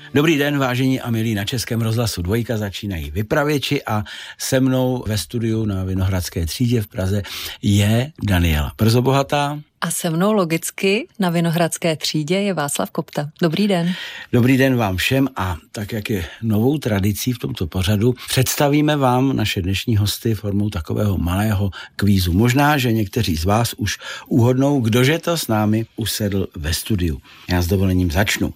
Dobrý den, vážení a milí, na Českém rozhlasu Dvojka začínají Vypravěči a se mnou ve studiu na Vinohradské třídě v Praze je Daniela Brzobohatá. A se mnou logicky na Vinohradské třídě je Václav Kopta. Dobrý den. Dobrý den vám všem a tak, jak je novou tradicí v tomto pořadu, představíme vám naše dnešní hosty formou takového malého kvízu. Možná, že někteří z vás už uhodnou, kdože to s námi usedl ve studiu. Já s dovolením začnu.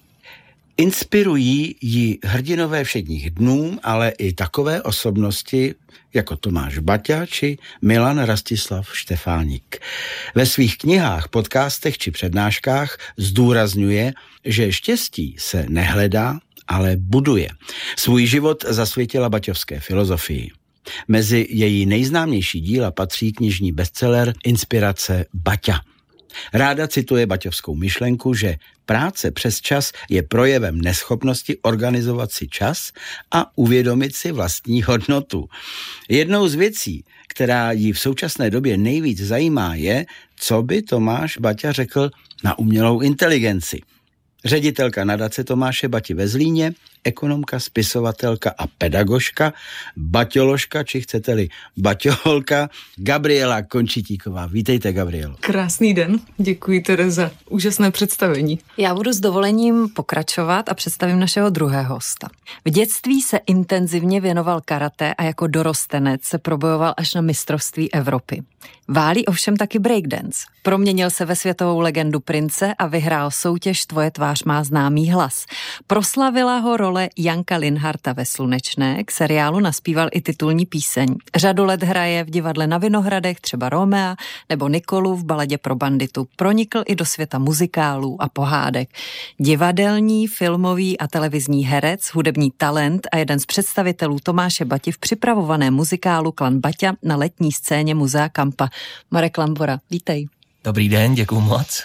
Inspirují ji hrdinové všedních dnů, ale i takové osobnosti jako Tomáš Baťa či Milan Rastislav Štefánik. Ve svých knihách, podcastech či přednáškách zdůrazňuje, že štěstí se nehledá, ale buduje. Svůj život zasvětila baťovské filozofii. Mezi její nejznámější díla patří knižní bestseller Inspirace Baťa. Ráda cituje baťovskou myšlenku, že práce přes čas je projevem neschopnosti organizovat si čas a uvědomit si vlastní hodnotu. Jednou z věcí, která ji v současné době nejvíc zajímá, je, co by Tomáš Baťa řekl na umělou inteligenci. Ředitelka nadace Tomáše Bati ve Zlíně, ekonomka, spisovatelka a pedagožka, baťoložka, či chcete-li baťoholka, Gabriela Končitíková. Vítejte, Gabrielo. Krásný den, děkuji tedy za úžasné představení. Já budu s dovolením pokračovat a představím našeho druhého hosta. V dětství se intenzivně věnoval karate a jako dorostenec se probojoval až na mistrovství Evropy. Válí ovšem taky breakdance. Proměnil se ve světovou legendu Prince a vyhrál soutěž Tvoje tvář má známý hlas. Proslavila ho role Janka Linharta ve Slunečné, k seriálu naspíval i titulní píseň. Řadu let hraje v divadle na Vinohradech, třeba Romea nebo Nikolu v Baladě pro banditu. Pronikl i do světa muzikálů a pohádek. Divadelní, filmový a televizní herec, hudební talent a jeden z představitelů Tomáše Bati v připravovaném muzikálu Klan Baťa na letní scéně Muzea Kampa. Marek Lambora, vítej. Dobrý den, děkuju moc.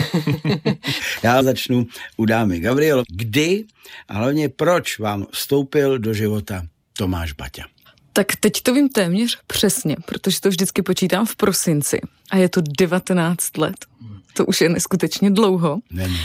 Já začnu u dámy. Gabrielo, kdy a hlavně proč vám vstoupil do života Tomáš Baťa? Tak teď to vím téměř přesně, protože to vždycky počítám v prosinci a je to 19 let. To už je neskutečně dlouho. Není.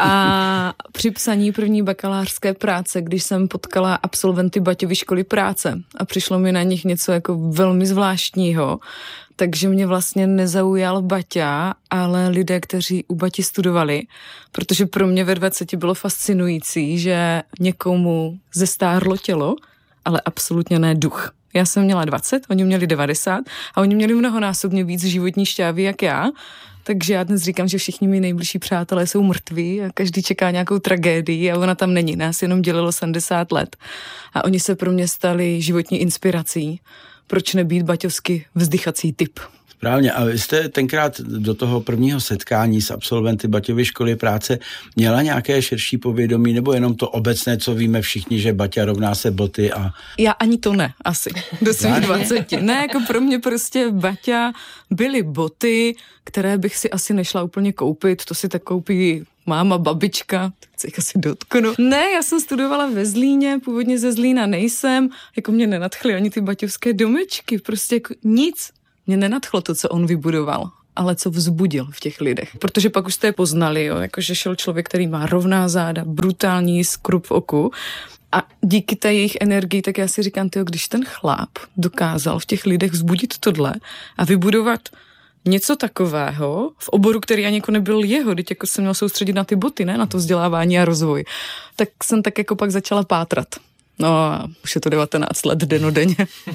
A při psaní první bakalářské práce, když jsem potkala absolventy Baťovy školy práce a přišlo mi na nich něco jako velmi zvláštního, takže mě vlastně nezaujal Baťa, ale lidé, kteří u Bati studovali, protože pro mě ve 20 bylo fascinující, že někomu zestárlo tělo, ale absolutně ne duch. Já jsem měla 20, oni měli 90 a oni měli mnohonásobně víc životní šťávy jak já, takže já dnes říkám, že všichni mý nejbližší přátelé jsou mrtví a každý čeká nějakou tragédii a ona tam není. Nás jenom dělilo 70 let a oni se pro mě stali životní inspirací. Proč nebýt baťovsky vzdychací typ? Správně, a vy jste tenkrát do toho prvního setkání s absolventy Baťovy školy práce měla nějaké širší povědomí, nebo jenom to obecné, co víme všichni, že Baťa rovná se boty a... Já ani to ne, asi, do svých 20. Ne, jako pro mě prostě Baťa byly boty, které bych si asi nešla úplně koupit, to si tak koupí máma, babička, tak se jich asi dotknu. Ne, já jsem studovala ve Zlíně, původně ze Zlína nejsem, jako mě nenadchly ani ty baťovské domečky, prostě jako nic. Mě nenadchlo to, co on vybudoval, ale co vzbudil v těch lidech. Protože pak už jste je poznali, jo, jakože šel člověk, který má rovná záda, brutální skrup v oku a díky té jejich energii, tak já si říkám, tyjo, když ten chlap dokázal v těch lidech vzbudit tohle a vybudovat něco takového v oboru, který ani jako nebyl jeho, teď jako jsem měl soustředit na ty boty, ne na to vzdělávání a rozvoj, tak jsem tak jako pak začala pátrat. No a už je to 19 let dennodenně.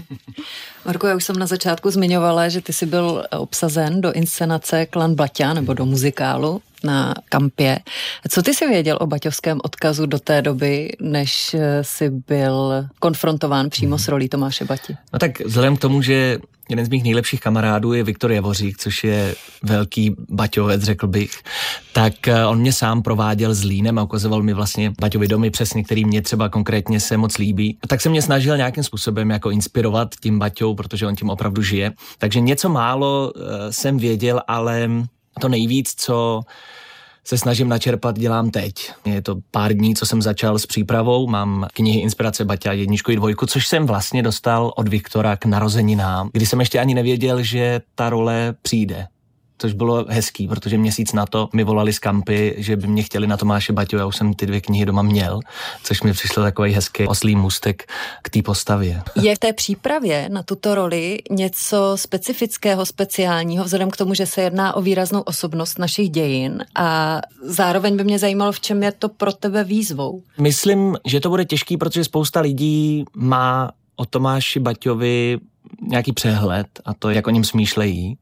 Marko, já už jsem na začátku zmiňovala, že ty jsi byl obsazen do inscenace Klan Baťa nebo do muzikálu na Kampě. Co ty jsi věděl o baťovském odkazu do té doby, než jsi byl konfrontován přímo s rolí Tomáše Bati? No tak vzhledem k tomu, že jeden z mých nejlepších kamarádů je Viktor Javořík, což je velký baťovec, řekl bych, tak on mě sám prováděl Zlínem a ukazoval mi vlastně baťovy domy přesně, který mě třeba konkrétně se moc líbí. Tak se mě snažil nějakým způsobem jako inspirovat tím baťou, protože on tím opravdu žije. Takže něco málo jsem věděl, ale to nejvíc, co se snažím načerpat, dělám teď. Je to pár dní, co jsem začal s přípravou, mám knihy Inspirace Baťa 1 i 2, což jsem vlastně dostal od Viktora k narozeninám, kdy jsem ještě ani nevěděl, že ta role přijde. což bylo hezký, protože měsíc na to mi volali z kampy, že by mě chtěli na Tomáše Baťu, já už jsem ty 2 knihy doma měl, což mi přišlo takový hezký oslý můstek k té postavě. Je v té přípravě na tuto roli něco specifického, speciálního, vzhledem k tomu, že se jedná o výraznou osobnost našich dějin a zároveň by mě zajímalo, v čem je to pro tebe výzvou? Myslím, že to bude těžký, protože spousta lidí má o Tomáši Baťovi nějaký přehled a to, jak o něm smýšlejí.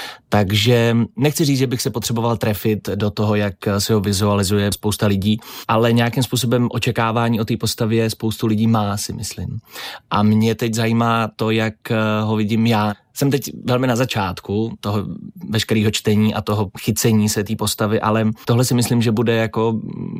Takže nechci říct, že bych se potřeboval trefit do toho, jak se ho vizualizuje spousta lidí, ale nějakým způsobem očekávání o té postavě spoustu lidí má, si myslím. A mě teď zajímá to, jak ho vidím já. Jsem teď velmi na začátku toho veškerého čtení a toho chycení se té postavy, ale tohle si myslím, že bude jako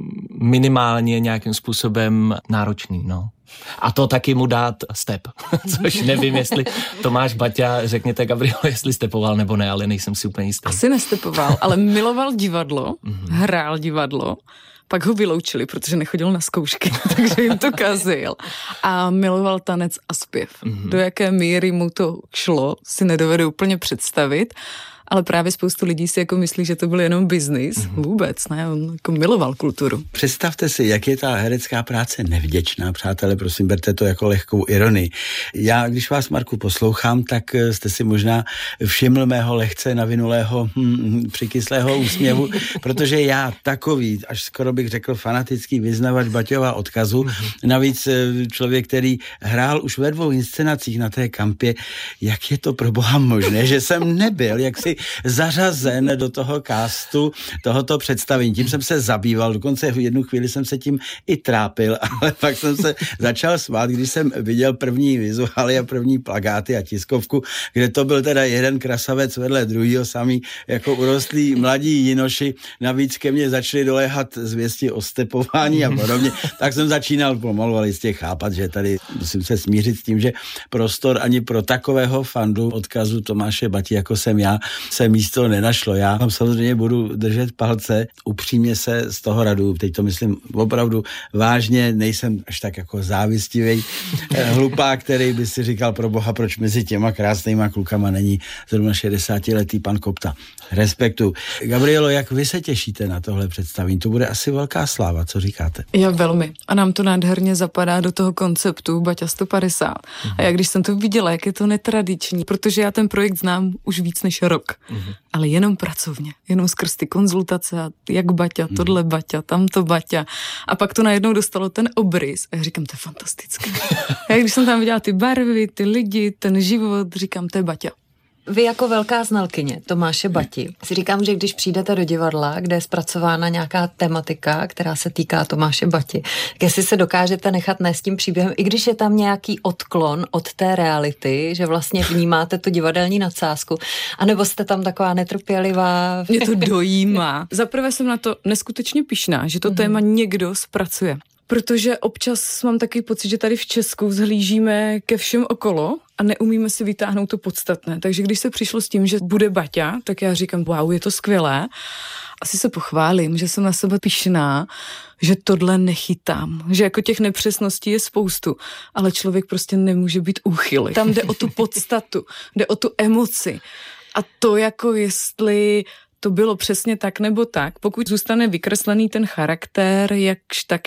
minimálně nějakým způsobem náročný, no. A to taky mu dát step, což nevím, jestli Tomáš Baťa, řekněte Gabrielo, jestli stepoval nebo ne, ale nejsem si úplně jistý. Asi nestepoval, ale miloval divadlo, hrál divadlo, pak ho vyloučili, protože nechodil na zkoušky, takže jim to kazil. A miloval tanec a zpěv. Do jaké míry mu to šlo, si nedovedu úplně představit. Ale právě spoustu lidí si jako myslí, že to byl jenom biznis. Vůbec, ne? On jako miloval kulturu. Představte si, jak je ta herecká práce nevděčná, přátelé, prosím, berte to jako lehkou ironii. Já, když vás, Marku, poslouchám, tak jste si možná všiml mého lehce navinulého přikyslého úsměvu, protože já takový, až skoro bych řekl fanatický vyznavač Baťova odkazu, navíc člověk, který hrál už ve 2 inscenacích na té kampě, jak je to pro boha možné, že jsem nebyl, jak si zařazen do toho castu tohoto představení. Tím jsem se zabýval, dokonce v jednu chvíli jsem se tím i trápil, ale pak jsem se začal smát, když jsem viděl první vizuály a první plakáty a tiskovku, kde to byl teda jeden krasavec vedle druhýho, samý jako urostlí mladí jinoši, navíc ke mně začali doléhat zvěsti o stepování a podobně, tak jsem začínal pomalu ale jistě chápat, že tady musím se smířit s tím, že prostor ani pro takového fandu odkazu Tomáše Bati, jako jsem já, se místo nenašlo. Já vám samozřejmě budu držet palce, upřímně se z toho radu, teď to myslím opravdu vážně, nejsem až tak jako závistivý hlupák, který by si říkal pro boha, proč mezi těma krásnýma klukama není zrovna 60letý pan Kopta. Respektu. Gabrielo, jak vy se těšíte na tohle představení? To bude asi velká sláva, co říkáte? Já velmi. A nám to nádherně zapadá do toho konceptu Baťa 150. A já když jsem to viděla, jak je to netradiční, protože já ten projekt znám už víc než rok. Ale jenom pracovně, jenom skrz ty konzultace a jak Baťa, tohle Baťa, tamto Baťa. A pak to najednou dostalo ten obrys a já říkám, to je fantastické. A když jsem tam viděla ty barvy, ty lidi, ten život, říkám, to je Baťa. Vy jako velká znalkyně Tomáše Bati si říkám, že když přijdete do divadla, kde je zpracována nějaká tematika, která se týká Tomáše Bati, jestli se dokážete nechat nést tím příběhem, i když je tam nějaký odklon od té reality, že vlastně vnímáte tu divadelní nadsázku, anebo jste tam taková netrpělivá. Mě to dojímá. Zaprvé jsem na to neskutečně pyšná, že to téma někdo zpracuje. Protože občas mám takový pocit, že tady v Česku vzhlížíme ke všem okolo a neumíme si vytáhnout to podstatné. Takže když se přišlo s tím, že bude Baťa, tak já říkám, wow, je to skvělé. Asi se pochválím, že jsem na sebe pyšná, že tohle nechytám. Že jako těch nepřesností je spoustu, ale člověk prostě nemůže být úchylý. Tam jde o tu podstatu, jde o tu emoci. A to jako jestli to bylo přesně tak nebo tak. Pokud zůstane vykreslený ten charakter, jakž tak